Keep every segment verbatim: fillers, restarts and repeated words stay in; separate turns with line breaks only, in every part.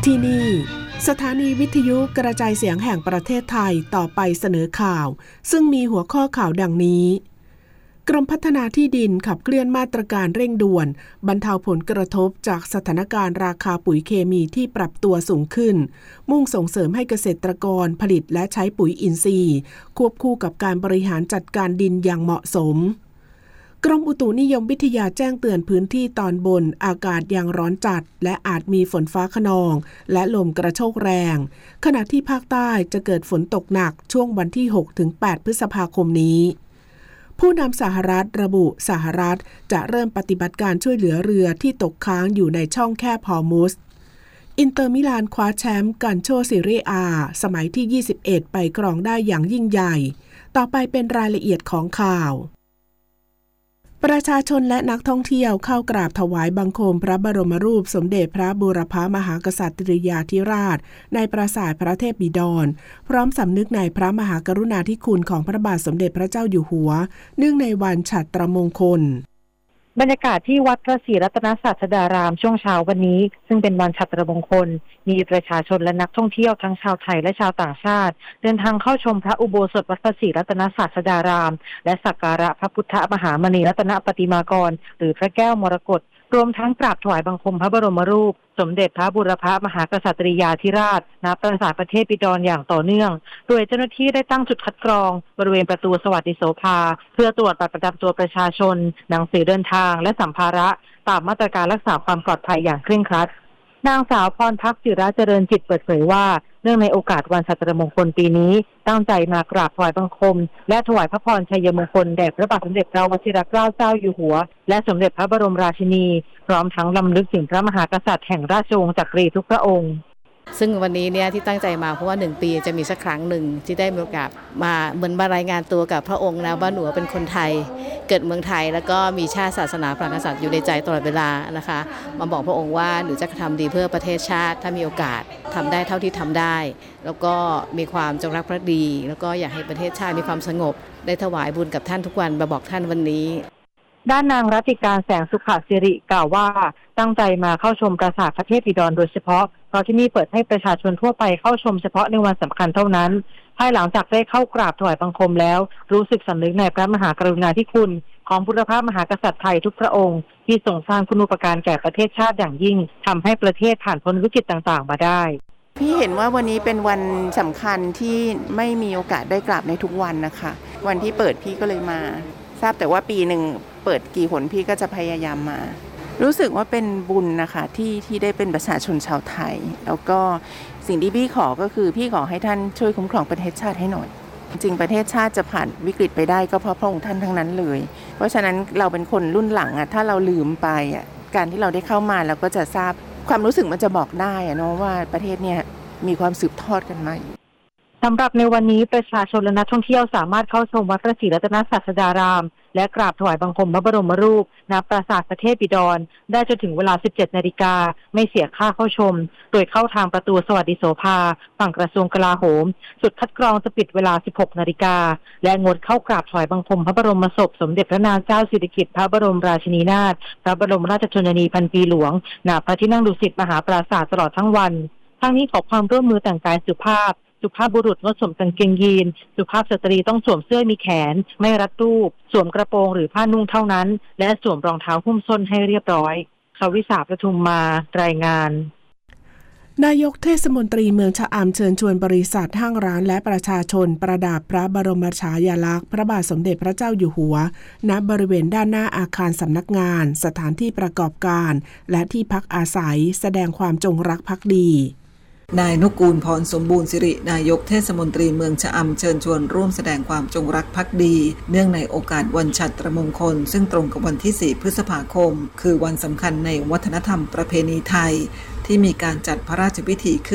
ที่นี่สถานีวิทยุกระจายเสียงแห่งประเทศไทยต่อไปเสนอข่าวซึ่งมีหัวข้อข่าวดังนี้กรมพัฒนาที่ดินขับเคลื่อนมาตรการเร่งด่วนบรรเทาผลกระทบจากสถานการณ์ราคาปุ๋ยเคมีที่ปรับตัวสูงขึ้นมุ่งส่งเสริมให้เกษตรกรผลิตและใช้ปุ๋ยอินทรีย์ควบคู่กับการบริหารจัดการดินอย่างเหมาะสมกรมอุตุนิยมวิทยาแจ้งเตือนพื้นที่ตอนบนอากาศยังร้อนจัดและอาจมีฝนฟ้าคะนองและลมกระโชกแรงขณะที่ภาคใต้จะเกิดฝนตกหนักช่วงวันที่ หกถึงแปด พฤษภาคมนี้ผู้นำสหรัฐระบุสหรัฐจะเริ่มปฏิบัติการช่วยเหลือเรือที่ตกค้างอยู่ในช่องแคบฮอร์มุซอินเตอร์มิลานคว้าแชมป์กันโชซีเรียอาสมัยที่ยี่สิบเอ็ดไปครองได้อย่างยิ่งใหญ่ต่อไปเป็นรายละเอียดของข่าวประชาชนและนักท่องเที่ยวเข้ากราบถวายบังคมพระบรมรูปสมเด็จพระบูรพมหากษัตริยาธิราชในปราสาทพระเทพบิดรพร้อมสำนึกในพระมหากรุณาธิคุณของพระบาทสมเด็จพระเจ้าอยู่หัวเนื่องในวันฉัตรมงคล
บรรยากาศที่วัดพระศรีรัตนศาสดารามช่วงเช้าวันนี้ซึ่งเป็นวันฉัตรมงคลมีประชาชนและนักท่องเที่ยวทั้งชาวไทยและชาวต่างชาติเดินทางเข้าชมพระอุโบสถวัดพระศรีรัตนศาสดารามและสักการะพระพุทธมหามณีรัตนปฏิมากรหรือพระแก้วมรกตรวมทั้งกราบถวายบังคมพระบรมรูปสมเด็จพระบูรพมหากษัตริยาธิราชณปราสาทพระเทพบิดรอย่างต่อเนื่องโดยเจ้าหน้าที่ได้ตั้งจุดคัดกรองบริเวณประตูสวัสดิโสภาเพื่อตรวจบัตรประจำตัวประชาชนหนังสือเดินทางและสัมภาระตามมาตรการรักษาความปลอดภัยอย่างเคร่งครัดนางสาวพรพักจิราเจริญจิตเปิดเผยว่าเนื่องในโอกาสวันฉัตรมงคลปีนี้ตั้งใจมากราบถวายบังคมและถวายพระพรชัยมงคลแด่พระบาทสมเด็จพระวชิรเกล้าเจ้าอยู่หัวและสมเด็จพระบรมราชินีพร้อมทั้งรำลึกถึงพระมหากษัตริย์แห่งราชวงศ์จักรีทุกพระองค์
ซึ่งวันนี้เนี่ยที่ตั้งใจมาเพราะว่าหนึ่งปีจะมีสักครั้งหนึ่งที่ได้มีโอกาสมาเหมือนมารายงานตัวกับพระองค์นะว่าหนูเป็นคนไทยเกิดเมืองไทยแล้วก็มีชาติศาสนาพระมหากษัตริย์อยู่ในใจตลอดเวลานะคะมาบอกพระองค์ว่าหนูจะทำดีเพื่อประเทศชาติถ้ามีโอกาสทำได้เท่าที่ทำได้แล้วก็มีความจงรักภักดีแล้วก็อยากให้ประเทศชาติมีความสงบได้ถวายบุญกับท่านทุกวันมาบอกท่านวันนี้
ด้านนางรัติการแสงสุขศิริกล่าวว่าตั้งใจมาเข้าชมปราสาทพระเทพบิดรโดยเฉพาะเพราะที่นี่เปิดให้ประชาชนทั่วไปเข้าชมเฉพาะในวันสำคัญเท่านั้นภายหลังจากได้เข้ากราบถวายบังคมแล้วรู้สึกสำนึกในพระมหากรุณาธิคุณของบูรพมหากษัตริย์ไทยทุกพระองค์ที่ทรงสร้างคุณูปการแก่ประเทศชาติอย่างยิ่งทำให้ประเทศผ่านพ้นวิกฤตต่างๆมาได้
พี่เห็นว่าวันนี้เป็นวันสำคัญที่ไม่มีโอกาสได้กราบในทุกวันนะคะวันที่เปิดพี่ก็เลยมาทราบแต่ว่าปีหนึ่งเปิดกี่หนพี่ก็จะพยายามมารู้สึกว่าเป็นบุญนะคะที่ที่ได้เป็นประชาชนชาวไทยแล้วก็สิ่งที่พี่ขอก็คือพี่ขอให้ท่านช่วยคุ้มครองประเทศชาติให้หน่อยจริงประเทศชาติจะผ่านวิกฤตไปได้ก็เพราะพระองค์ท่านทั้งนั้นเลยเพราะฉะนั้นเราเป็นคนรุ่นหลังอ่ะถ้าเราลืมไปอ่ะการที่เราได้เข้ามาเราก็จะทราบความรู้สึกมันจะบอกได้อ่ะเนาะว่าประเทศเนี่ยมีความสืบทอดกันมา
สำหรับในวันนี้ประชาชนและนักท่องเที่ยวสามารถเข้าชมวัดพระศรีรัตนศาสดารามและกราบถวายบังคมพระบรมรูปณปราสาทพระเทพบิดรได้จนถึงเวลา สิบเจ็ดนาฬิกาไม่เสียค่าเข้าชมโดยเข้าทางประตูสวัสดิโสภาฝั่งกระทรวงกลาโหมจุดคัดกรองจะปิดเวลา สิบหกนาฬิกาและงดเข้ากราบถวายบังคมพระบรมศพสมเด็จพระนางเจ้าสิริกิติ์พระบรมราชินีนาถพระบรมราชชนนีพันปีหลวงณพระที่นั่งดุสิตมหาปราสาทตลอดทั้งวันทั้งนี้ขอความร่วมมือแต่งกายสุภาพสุภาพบุรุษงดสวมกางเกงยีนสุภาพสตรีต้องสวมเสื้อมีแขนไม่รัดรูปสวมกระโปรงหรือผ้านุ่งเท่านั้นและสวมรองเท้าหุ้มส้นให้เรียบร้อยชวิสาประทุมมารายงาน
นายกเทศมนตรีเมืองชะอำเชิญชวนบริษัทห้างร้านและประชาชนประดับพระบรมฉายาลักษณ์พระบาทสมเด็จพระเจ้าอยู่หัวณบริเวณด้านหน้าอาคารสำนักงานสถานที่ประกอบการและที่พักอาศัยแสดงความจงรักภักดี
นายนุกูลพรสมบูรณ์สิรินายกเทศมนตรีเมืองชะอำเชิญชวนร่วมแสดงความจงรักภักดีเนื่องในโอกาสวันฉัตรมงคลซึ่งตรงกับวันที่สี่พฤษภาคมคือวันสำคัญในวัฒนธรรมประเพณีไทยที่มีการจัดพระราชพิธีขึ้น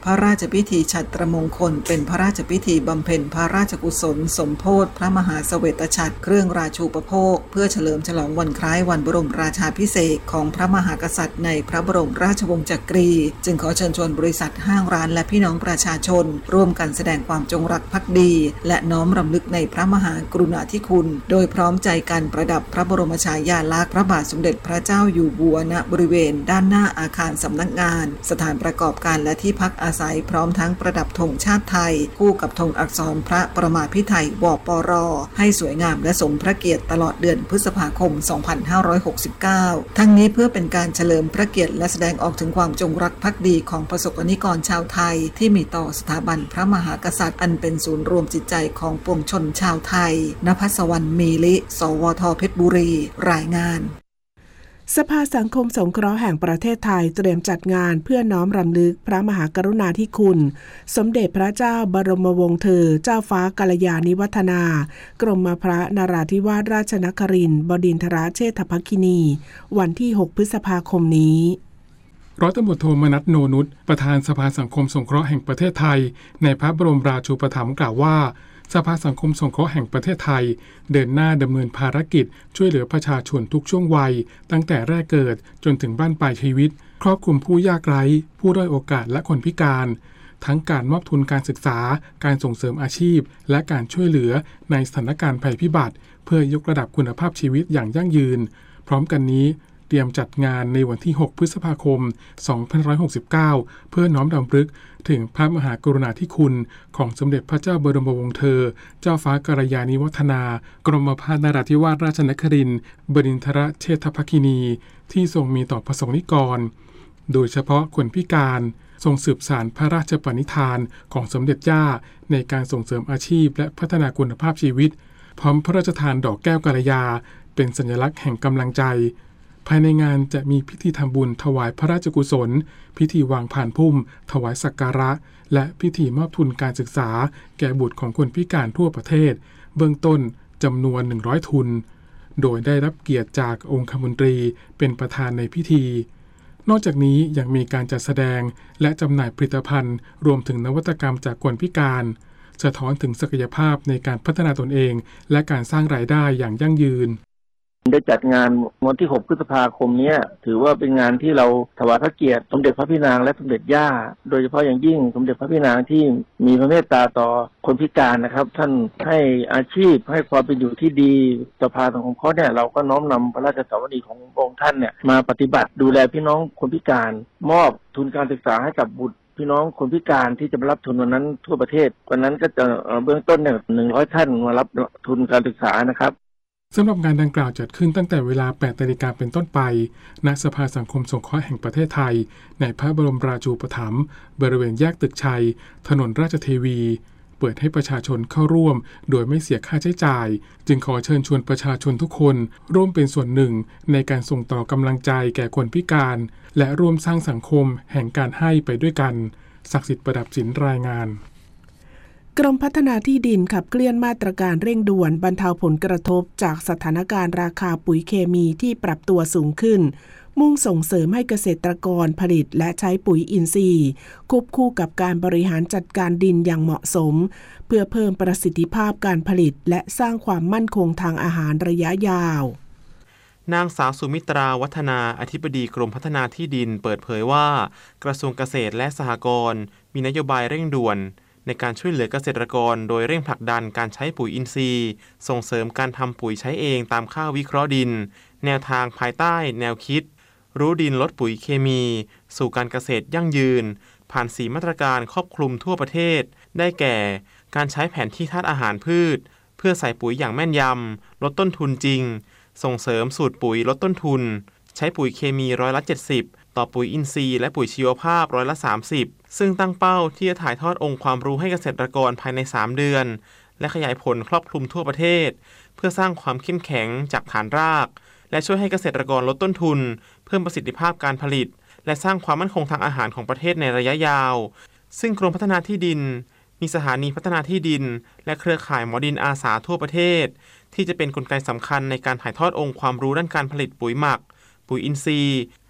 พระราชพิธีฉัตรมงคลเป็นพระราชพิธีบำเพ็ญพระราชกุศลสมโภชพระมหาเสวตฉัตรเครื่องราชูปโภคเพื่อเฉลิมฉลองวันคล้ายวันบรมราชาภิเษกของพระมหากษัตริย์ในพระบรมราชวงศ์จักรีจึงขอเชิญชวนบริษัทห้างร้านและพี่น้องประชาชนร่วมกันแสดงความจงรักภักดีและน้อมรำลึกในพระมหากรุณาธิคุณโดยพร้อมใจกันประดับพระบรมฉายาลักษณ์พระบาทสมเด็จพระเจ้าอยู่หัวณบริเวณด้านหน้าอาคารสำนักงานสถานประกอบการและที่พักอาศัยพร้อมทั้งประดับธงชาติไทยคู่กับธงอักษรพระประมาภิไธยวปร.ให้สวยงามและสมพระเกียรติตลอดเดือนพฤษภาคม สองพันห้าร้อยหกสิบเก้า ทั้งนี้เพื่อเป็นการเฉลิมพระเกียรติและแสดงออกถึงความจงรักภักดีของประสบนิกรชาวไทยที่มีต่อสถาบันพระมหากษัตริย์อันเป็นศูนย์รวมจิตใจของปวงชนชาวไทยณภัสวรรณมีลิสวทเพชรบุรีรายงาน
สภาสังคมสงเคราะห์แห่งประเทศไทยเตรียมจัดงานเพื่อน้อมรำลึกพระมหากรุณาธิคุณสมเด็จพระเจ้าบรมวงศ์เธอเจ้าฟ้ากัลยาณิวัฒนากรมพระนราธิวาสราชนครินทร์บดินทรเชษฐภคินีวันที่หกพฤษภาคมนี้
ร้อยตำรวจโทมนัสโนนุชประธานสภาสังคมสงเคราะห์แห่งประเทศไทยในพระบรมราชูปถัมภ์กล่าวว่าสภาสังคมสงเคราะห์แห่งประเทศไทยเดินหน้าดำเนินภารกิจช่วยเหลือประชาชนทุกช่วงวัยตั้งแต่แรกเกิดจนถึงบ้านปลายชีวิตครอบคลุมผู้ยากไร้ผู้ด้อยโอกาสและคนพิการทั้งการมอบทุนการศึกษาการส่งเสริมอาชีพและการช่วยเหลือในสถานการณ์ภัยพิบัติเพื่อยกระดับคุณภาพชีวิตอย่างยั่งยืนพร้อมกันนี้เตรียมจัดงานในวันที่หกพฤษภาคมสองพันห้าร้อยหกสิบเก้าเพื่อน้อมรำลึกถึงพระมหากรุณาธิคุณของสมเด็จพระเจ้าบรมวงศ์เธอเจ้าฟ้ากัลยาณิวัฒนากรมพระนราธิวาสราชนครินทร์บดินทรเชษฐภคินีที่ทรงมีต่อประสงค์นิกรโดยเฉพาะคนพิการทรงสืบสานพระราชปณิธานของสมเด็จย่าในการส่งเสริมอาชีพและพัฒนาคุณภาพชีวิตพร้อมพระราชทานดอกแก้วกัลยาเป็นสัญลักษณ์แห่งกำลังใจภายในงานจะมีพิธีทำบุญถวายพระราชกุศลพิธีวางผ่านพุ่มถวายสักการะและพิธีมอบทุนการศึกษาแก่บุตรของคนพิการทั่วประเทศเบื้องต้นจำนวนหนึ่งร้อยทุนโดยได้รับเกียรติจากองคมนตรีเป็นประธานในพิธีนอกจากนี้ยังมีการจัดแสดงและจำหน่ายผลิตภัณฑ์รวมถึงนวัตกรรมจากคนพิการสะท้อนถึงศักยภาพในการพัฒนาตนเองและการสร้างรายได้อย่างยั่งยืน
ได้จัดงานวันที่หกพฤษภาคมนี้ถือว่าเป็นงานที่เราถวายพระเกียรติสมเด็จพระพี่นางและสมเด็จย่าโดยเฉพาะอย่างยิ่งสมเด็จพระพี่นางที่มีพระเมตตาต่อคนพิการนะครับท่านให้อาชีพให้ความเป็นอยู่ที่ดีสภาสังคมสงเคราะห์เนี่ยเราก็น้อมนำพระราชสวนีของพระองค์ท่านเนี่ยมาปฏิบัติดูแลพี่น้องคนพิการมอบทุนการศึกษาให้กับบุตรพี่น้องคนพิการที่จะมารับทุนวันนั้นทั่วประเทศวันนั้นก็จะเบื้องต้นเนี่ยหนึ่งร้อยท่านมารับทุนการศึกษานะครับ
สำหรับงานดังกล่าวจัดขึ้นตั้งแต่เวลา แปดนาฬิกาเป็นต้นไปณสภาสังคมสงเคราะห์แห่งประเทศไทยในพระบรมราชูปถัมภ์บริเวณแยกตึกชัยถนนราชเทวีเปิดให้ประชาชนเข้าร่วมโดยไม่เสียค่าใช้จ่ายจึงขอเชิญชวนประชาชนทุกคนร่วมเป็นส่วนหนึ่งในการส่งต่อกำลังใจแก่คนพิการและร่วมสร้างสังคมแห่งการให้ไปด้วยกันศักดิ์สิทธิ์ประดับศิลป์รายงาน
กรมพัฒนาที่ดินขับเคลื่อนมาตรการเร่งด่วนบรรเทาผลกระทบจากสถานการณ์ราคาปุ๋ยเคมีที่ปรับตัวสูงขึ้นมุ่งส่งเสริมให้เกษตรกรผลิตและใช้ปุ๋ยอินทรีย์ควบคู่กับการบริหารจัดการดินอย่างเหมาะสมเพื่อเพิ่มประสิทธิภาพการผลิตและสร้างความมั่นคงทางอาหารระยะยาวน
างสาวสุมิตราวัฒนาอธิบดีกรมพัฒนาที่ดินเปิดเผยว่ากระทรวงเกษตรและสหกรณ์มีนโยบายเร่งด่วนในการช่วยเหลือเกษตรกรโดยเร่งผลักดันการใช้ปุ๋ยอินทรีย์ส่งเสริมการทำปุ๋ยใช้เองตามค่าวิเคราะห์ดินแนวทางภายใต้แนวคิดรู้ดินลดปุ๋ยเคมีสู่การเกษตรยั่งยืนผ่านสี่มาตรการครอบคลุมทั่วประเทศได้แก่การใช้แผนที่ธาตุอาหารพืชเพื่อใส่ปุ๋ยอย่างแม่นยำลดต้นทุนจริงส่งเสริมสูตรปุ๋ยลดต้นทุนใช้ปุ๋ยเคมีร้อยละเจ็ดสิบต่อปุ๋ยอินทรีย์และปุ๋ยชีวภาพร้อยละสามสิบซึ่งตั้งเป้าที่จะถ่ายทอดองค์ความรู้ให้เกษตรกรภายในสามเดือนและขยายผลครอบคลุมทั่วประเทศเพื่อสร้างความเข้มแข็งจากฐานรากและช่วยให้เกษตรกรลดต้นทุนเพิ่มประสิทธิภาพการผลิตและสร้างความมั่นคงทางอาหารของประเทศในระยะยาวซึ่งกรมพัฒนาที่ดินมีสถานีพัฒนาที่ดินและเครือข่ายหมอดินอาสาทั่วประเทศที่จะเป็นกลไกสำคัญในการถ่ายทอดองค์ความรู้ด้านการผลิตปุ๋ยหมักปุ๋ยอินทรีย์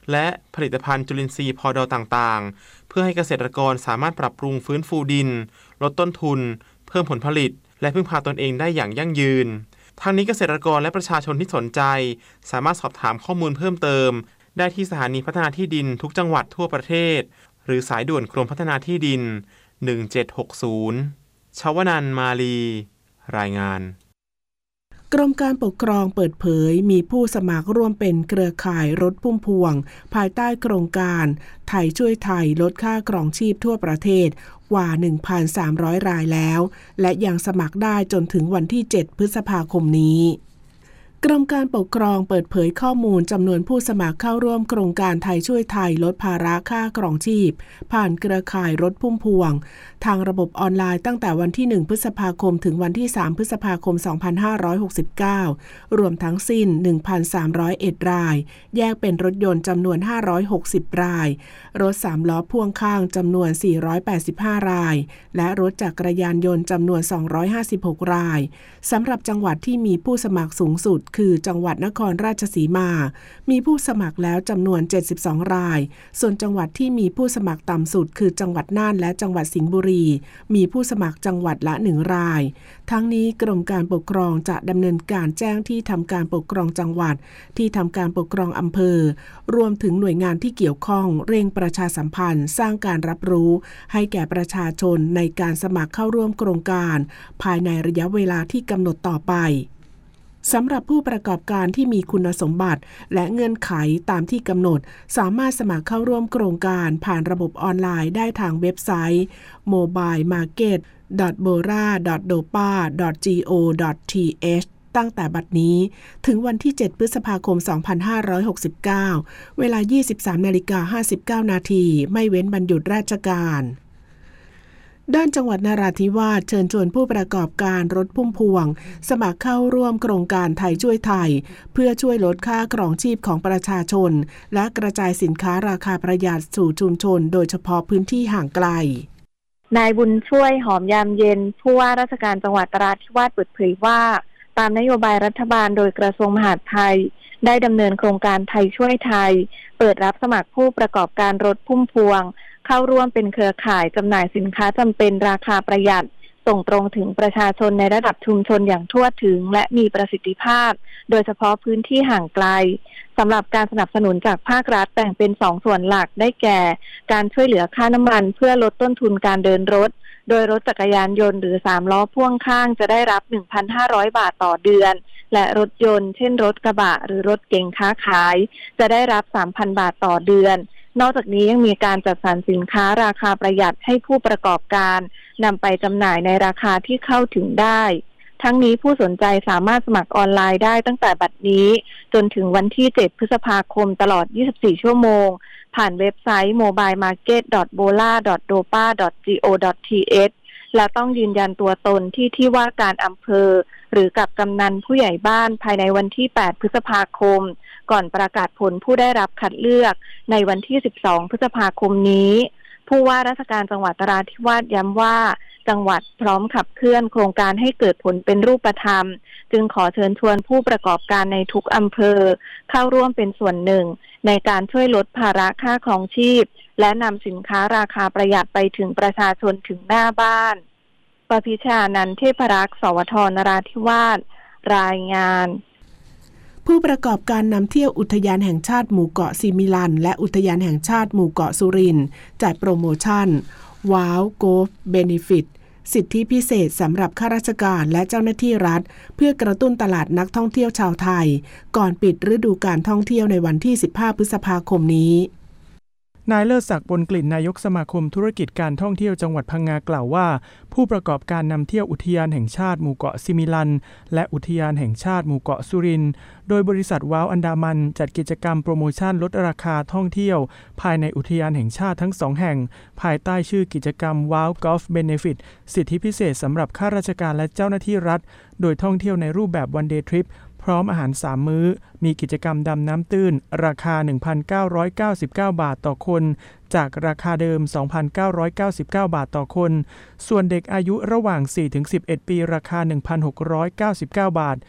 และผลิตภัณฑ์จุลินทรีย์พอดอต่างๆเพื่อให้เกษตรกรสามารถปรับปรุงฟื้นฟูดินลดต้นทุนเพิ่มผลผลิตและพึ่งพาตนเองได้อย่างยั่งยืนทางนี้เกษตรกรและประชาชนที่สนใจสามารถสอบถามข้อมูลเพิ่มเติมได้ที่สถานีพัฒนาที่ดินทุกจังหวัดทั่วประเทศหรือสายด่วนกรมพัฒนาที่ดินหนึ่งเจ็ดหกศูนย์ชวนันท์มาลีรายงาน
กรมการปกครองเปิดเผยมีผู้สมัครร่วมเป็นเครือข่ายรถพุ่มพวงภายใต้โครงการไทยช่วยไทยลดค่าครองชีพทั่วประเทศกว่า หนึ่งพันสามร้อย รายแล้วและยังสมัครได้จนถึงวันที่เจ็ดพฤษภาคมนี้กรมการปกครองเปิดเผยข้อมูลจำนวนผู้สมัครเข้าร่วมโครงการไทยช่วยไทยลดภาระค่าครองชีพผ่านเครือข่ายรถพุ่มพวงทางระบบออนไลน์ตั้งแต่วันที่หนึ่งพฤษภาคมถึงวันที่สามพฤษภาคมสองพันห้าร้อยหกสิบเก้ารวมทั้งสิ้น หนึ่งพันสามร้อยเอ็ด รายแยกเป็นรถยนต์จำนวนห้าร้อยหกสิบรายรถสามล้อพ่วงข้างจำนวนสี่ร้อยแปดสิบห้ารายและรถจักรยานยนต์จำนวนสองร้อยห้าสิบหกรายสำหรับจังหวัดที่มีผู้สมัครสูงสุดคือจังหวัดนครราชสีมามีผู้สมัครแล้วจำนวนเจ็ดสิบสองรายส่วนจังหวัดที่มีผู้สมัครต่ำสุดคือจังหวัดน่านและจังหวัดสิงห์บุรีมีผู้สมัครจังหวัดละหนึ่งรายทั้งนี้กรมการปกครองจะดำเนินการแจ้งที่ทำการปกครองจังหวัดที่ทำการปกครองอำเภอรวมถึงหน่วยงานที่เกี่ยวข้องเร่งประชาสัมพันธ์สร้างการรับรู้ให้แก่ประชาชนในการสมัครเข้าร่วมโครงการภายในระยะเวลาที่กำหนดต่อไปสำหรับผู้ประกอบการที่มีคุณสมบัติและเงื่อนไขตามที่กำหนดสามารถสมัครเข้าร่วมโครงการผ่านระบบออนไลน์ได้ทางเว็บไซต์ โมบายมาร์เก็ต ดอท โบรา ดอท โดปา ดอท จี โอ ดอท ที เอช ตั้งแต่บัดนี้ถึงวันที่เจ็ดพฤษภาคมสองพันห้าร้อยหกสิบเก้าเวลา ยี่สิบสามนาฬิกาห้าสิบเก้านาทีไม่เว้นวันหยุดราชการด้านจังหวัดนราธิวาสเชิญชวนผู้ประกอบการรถพุ่มพวงสมัครเข้าร่วมโครงการไทยช่วยไทยเพื่อช่วยลดค่าครองชีพของประชาชนและกระจายสินค้าราคาประหยัดสู่ชุมชนโดยเฉพาะพื้นที่ห่างไกล
นายบุญช่วยหอมยามเย็นผู้ว่าราชการจังหวัดนราธิวาสเปิดเผยว่าตามนโยบายรัฐบาลโดยกระทรวงมหาดไทยได้ดำเนินโครงการไทยช่วยไทยเปิดรับสมัครผู้ประกอบการรถพุ่มพวงเข้าร่วมเป็นเครือข่ายจำหน่ายสินค้าจำเป็นราคาประหยัดส่งตรงถึงประชาชนในระดับชุมชนอย่างทั่วถึงและมีประสิทธิภาพโดยเฉพาะพื้นที่ห่างไกลสำหรับการสนับสนุนจากภาครัฐแบ่งเป็นสองส่วนหลักได้แก่การช่วยเหลือค่าน้ำมันเพื่อลดต้นทุนการเดินรถโดยรถจักรยานยนต์หรือสามล้อพ่วงข้างจะได้รับ หนึ่งพันห้าร้อย บาทต่อเดือนและรถยนต์เช่นรถกระบะหรือรถเก๋งค้าขายจะได้รับ สามพัน บาทต่อเดือนนอกจากนี้ยังมีการจัดสรรสินค้าราคาประหยัดให้ผู้ประกอบการนำไปจำหน่ายในราคาที่เข้าถึงได้ทั้งนี้ผู้สนใจสามารถสมัครออนไลน์ได้ตั้งแต่บัดนี้จนถึงวันที่เจ็ดพฤษภาคมตลอดยี่สิบสี่ชั่วโมงผ่านเว็บไซต์ โมบายมาร์เก็ต ดอท โบรา ดอท โดปา ดอท จี โอ ดอท ที เอช และต้องยืนยันตัวตนที่ที่ว่าการอำเภอหรือกับกำนันผู้ใหญ่บ้านภายในวันที่แปดพฤษภาคมก่อนประกาศผลผู้ได้รับคัดเลือกในวันที่สิบสองพฤษภาคมนี้ผู้ว่าราชการจังหวัดนราธิวาสย้ำว่าจังหวัดพร้อมขับเคลื่อนโครงการให้เกิดผลเป็นรูปธรรมจึงขอเชิญชวนผู้ประกอบการในทุกอำเภอเข้าร่วมเป็นส่วนหนึ่งในการช่วยลดภาระค่าครองชีพและนำสินค้าราคาประหยัดไปถึงประชาชนถึงหน้าบ้านปพิชานันท์เทพรักษ์สวทนราธิวาสรายงาน
ผู้ประกอบการนำเที่ยวอุทยานแห่งชาติหมู่เกาะซิมิลันและอุทยานแห่งชาติหมู่เกาะสุรินทร์จัดโปรโมชั่นว้าวโกลฟ์เบเนฟิตสิทธิพิเศษสำหรับข้าราชการและเจ้าหน้าที่รัฐเพื่อกระตุ้นตลาดนักท่องเที่ยวชาวไทยก่อนปิดฤดูกาลท่องเที่ยวในวันที่สิบห้าพฤษภาคมนี้
นายเลิศศักดิ์ ปนกลิ่นนายกสมาคมธุรกิจการท่องเที่ยวจังหวัดพังงากล่าวว่าผู้ประกอบการนำเที่ยวอุทยานแห่งชาติหมู่เกาะซิมิลันและอุทยานแห่งชาติหมู่เกาะสุรินทร์โดยบริษัทว้าวอันดามันจัดกิจกรรมโปรโมชั่นลดราคาท่องเที่ยวภายในอุทยานแห่งชาติทั้งสองแห่งภายใต้ชื่อกิจกรรมว้าวกอล์ฟเบเนฟิตสิทธิพิเศษสำหรับข้าราชการและเจ้าหน้าที่รัฐโดยท่องเที่ยวในรูปแบบวันเดย์ทริปพร้อมอาหารสามมื้อมีกิจกรรมดำน้ำตื้นราคา หนึ่งพันเก้าร้อยเก้าสิบเก้า บาทต่อคนจากราคาเดิม สองพันเก้าร้อยเก้าสิบเก้า บาทต่อคนส่วนเด็กอายุระหว่าง สี่ถึงสิบเอ็ด ปีราคา หนึ่งพันหกร้อยเก้าสิบเก้า บาท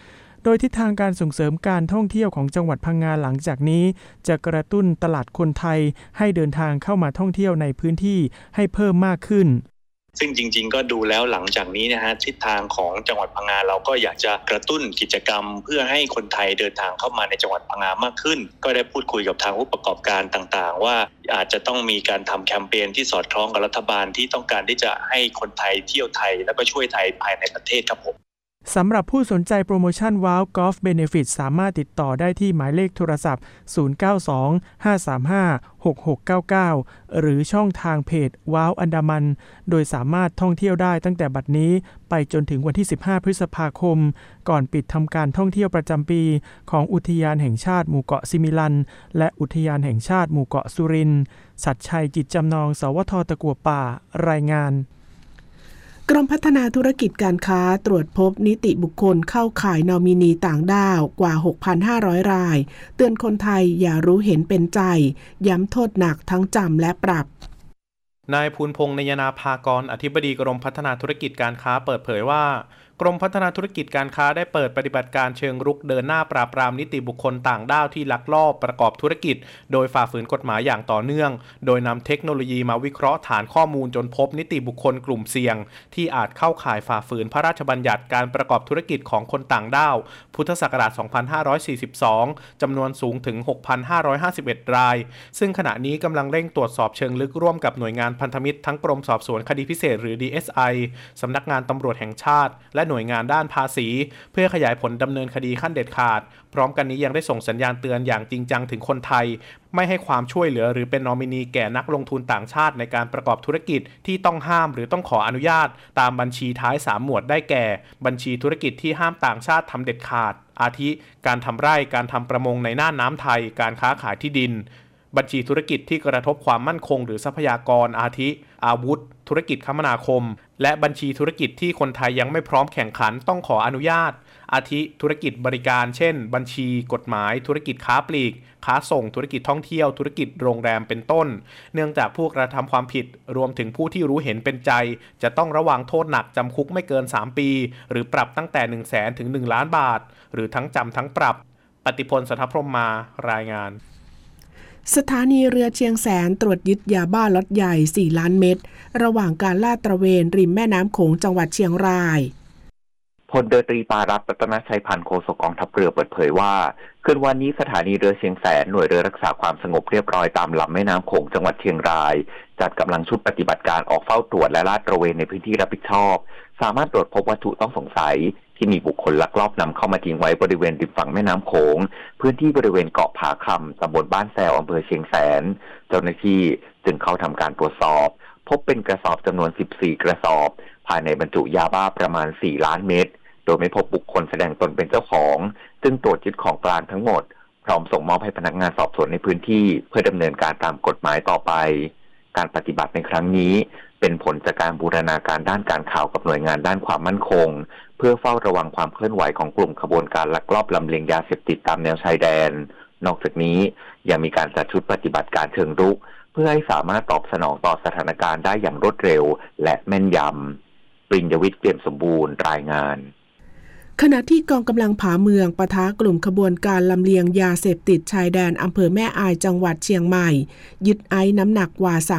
โดยทิศทางการส่งเสริมการท่องเที่ยวของจังหวัดพังงาหลังจากนี้จะกระตุ้นตลาดคนไทยให้เดินทางเข้ามาท่องเที่ยวในพื้นที่ให้เพิ่มมากขึ้น
ซึ่งจริงๆก็ดูแล้วหลังจากนี้นะฮะทิศทางของจังหวัดพังงาเราก็อยากจะกระตุ้นกิจกรรมเพื่อให้คนไทยเดินทางเข้ามาในจังหวัดพังงามากขึ้นก็ได้พูดคุยกับทางผู้ประกอบการต่างๆว่าอาจจะต้องมีการทำแคมเปญที่สอดคล้องกับรัฐบาลที่ต้องการที่จะให้คนไทยเที่ยวไทยแล้วก็ช่วยไทยภายในประเทศครับผม
สำหรับผู้สนใจโปรโมชั่น ว้าว Golf Benefit สามารถติดต่อได้ที่หมายเลขโทรศัพท์ศูนย์ เก้า สอง ห้า สาม ห้า หก หก เก้า เก้าหรือช่องทางเพจว้าวอันดามันโดยสามารถท่องเที่ยวได้ตั้งแต่บัดนี้ไปจนถึงวันที่สิบห้าพฤษภาคมก่อนปิดทำการท่องเที่ยวประจำปีของอุทยานแห่งชาติหมู่เกาะซิมิลันและอุทยานแห่งชาติหมู่เกาะสุรินทร์ชัดชัยจิตจำนองสวทตะกั่วป่ารายงาน
กรมพัฒนาธุรกิจการค้าตรวจพบนิติบุคคลเข้าข่ายนอมินีต่างด้าวกว่า หกพันห้าร้อย รายเตือนคนไทยอย่ารู้เห็นเป็นใจย้ำโทษหนักทั้งจำและปรับ
นายภูลพงษ์นยนาภากรอธิบดีกรมพัฒนาธุรกิจการค้าเปิดเผยว่ากรมพัฒนาธุรกิจการค้าได้เปิดปฏิบัติการเชิงรุกเดินหน้าปราบปรามนิติบุคคลต่างด้าวที่ลักลอบประกอบธุรกิจโดยฝ่าฝืนกฎหมายอย่างต่อเนื่องโดยนำเทคโนโลยีมาวิเคราะห์ฐานข้อมูลจนพบนิติบุคคลกลุ่มเสี่ยงที่อาจเข้าข่ายฝ่าฝืนพระราชบัญญัติการประกอบธุรกิจของคนต่างด้าวพุทธศักราช สองพันห้าร้อยสี่สิบสอง จำนวนสูงถึง หกพันห้าร้อยห้าสิบเอ็ด รายซึ่งขณะนี้กำลังเร่งตรวจสอบเชิงลึกร่วมกับหน่วยงานพันธมิตรทั้งกรมสอบสวนคดีพิเศษหรือ ดี เอส ไอ สำนักงานตำรวจแห่งชาติและหน่วยงานด้านภาษีเพื่อขยายผลดำเนินคดีขั้นเด็ดขาดพร้อมกันนี้ยังได้ส่งสัญญาณเตือนอย่างจริงจังถึงคนไทยไม่ให้ความช่วยเหลือหรือเป็นนอมินีแก่นักลงทุนต่างชาติในการประกอบธุรกิจที่ต้องห้ามหรือต้องขออนุญาตตามบัญชีท้ายสามหมวดได้แก่บัญชีธุรกิจที่ห้ามต่างชาติทำเด็ดขาดอาทิการทำไร่การทำประมงในน่านน้ำไทยการค้าขายที่ดินบัญชีธุรกิจที่กระทบความมั่นคงหรือทรัพยากรอาทิอาวุธธุรกิจคมนาคมและบัญชีธุรกิจที่คนไทยยังไม่พร้อมแข่งขันต้องขออนุญาตอาทิธุรกิจบริการเช่นบัญชีกฎหมายธุรกิจค้าปลีกค้าส่งธุรกิจท่องเที่ยวธุรกิจโรงแรมเป็นต้นเนื่องจากผู้กระทำความผิดรวมถึงผู้ที่รู้เห็นเป็นใจจะต้องระวังโทษหนักจำคุกไม่เกินสามปีหรือปรับตั้งแต่ หนึ่งแสน ถึง หนึ่งล้านบาทหรือทั้งจำทั้งปรับปฏิพล สัทธพรหมมารายงาน
สถานีเรือเชียงแสนตรวจยึดยาบ้าล็อตใหญ่สี่ล้านเม็ดระหว่างการลาดตระเวนริมแม่น้ำโขงจังหวัดเชียงราย
พลเรือตรีปารัตน์ รัตนชัยพันธ์โฆษกกองทัพเรือเปิดเผยว่าคืนวันนี้สถานีเรือเชียงแสนหน่วยเรือรักษาความสงบเรียบร้อยตามลำแม่น้ำโขงจังหวัดเชียงรายจัดกำลังชุดปฏิบัติการออกเฝ้าตรวจและลาดตระเวนในพื้นที่รับผิดชอบสามารถตรวจพบวัตถุต้องสงสัยที่มีบุคคลลักลอบนำเข้ามาทิ้งไว้บริเวณริมฝั่งแม่น้ำโขงพื้นที่บริเวณเกาะผาคำตำบลบ้านแซวอำเภอเชียงแสนเจ้าหน้าที่จึงเข้าทำการตรวจสอบพบเป็นกระสอบจำนวนสิบสี่กระสอบภายในบรรจุยาบ้าประมาณสี่ล้านเม็ดโดยไม่พบบุคคลแสดงตนเป็นเจ้าของจึงตรวจยึดของกลางทั้งหมดพร้อมส่งมอบให้พนักงานสอบสวนในพื้นที่เพื่อดำเนินการตามกฎหมายต่อไปการปฏิบัติในครั้งนี้เป็นผลจากการบูรณาการด้านการข่าวกับหน่วยงานด้านความมั่นคงเพื่อเฝ้าระวังความเคลื่อนไหวของกลุ่มขบวนการลักลอบลำเลียงยาเสพติดตามแนวชายแดนนอกจากนี้ยังมีการจัดชุดปฏิบัติการเชิงรุกเพื่อให้สามารถตอบสนองต่อสถานการณ์ได้อย่างรวดเร็วและแม่นยำปริญญวิทย์เปี่ยมสมบูรณ์รายงาน
ขณะที่กองกำลังผาเมืองปะทะกลุ่มขบวนการลำเลียงยาเสพติดชายแดนอำเภอแม่อายจังหวัดเชียงใหม่ยึดไอซ์น้ำหนักกว่า